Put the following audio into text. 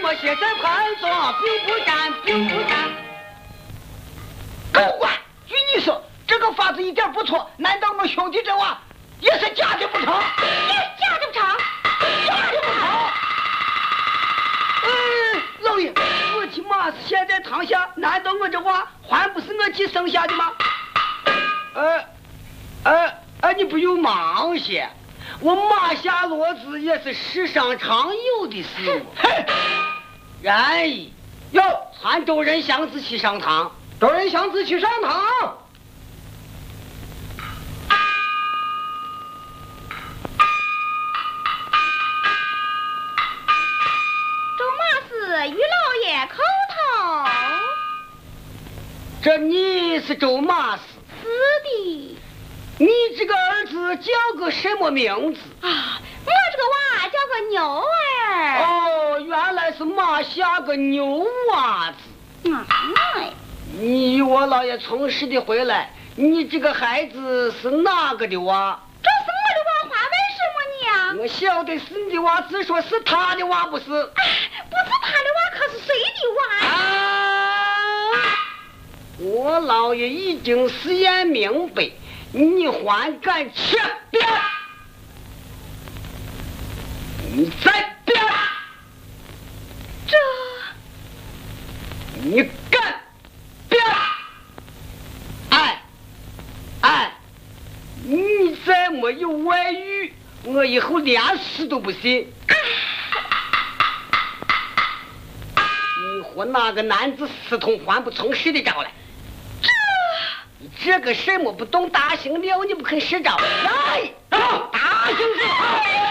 我现在判状并不沾，并不沾。高官，据你说，这个法子一点不错，难道我兄弟这娃也是假的不成？ 也假的不成？ 假的不成？老爷，我骑马是现在堂下，难道我这娃还不是我去生下的吗？你不用忙些，我马下骡子也是世上常有的事。然矣，哟，喊周人祥子去上堂。周人祥子去上堂。 周马氏与老爷叩头。 这你是周马氏？ 是的。 你这个儿子叫个什么名字啊？我这个娃叫个牛儿。 哦，原来是马下个牛娃子。你与我老爷从实的回来，你这个孩子是哪个的娃？ 这是我的娃，话为什么呢？ 我晓得是你的娃，只说是他的娃不是。 不是他的娃，可是谁的娃？ 我老爷已经实验明白。你还敢去边？你再边！ 这， 你敢边？你再没有外遇，我以后连死都不信。你和那个男子私通，还不从实的招来？这个什么不懂大行了，你不肯施招？来，大行子！